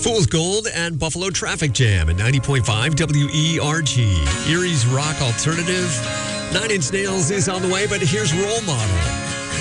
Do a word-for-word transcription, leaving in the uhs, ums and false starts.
Fool's Gold and Buffalo Traffic Jam at ninety point five W E R G. Erie's Rock Alternative. Nine Inch Nails is on the way, but here's Role Model.